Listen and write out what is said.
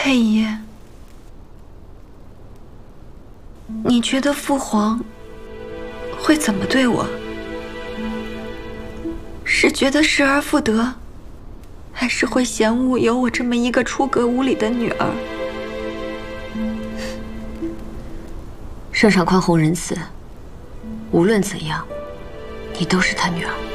佩仪，你觉得父皇会怎么对我？是觉得失而复得，还是会嫌恶有我这么一个出阁无礼的女儿？ 圣上宽宏仁慈，无论怎样，你都是他女儿。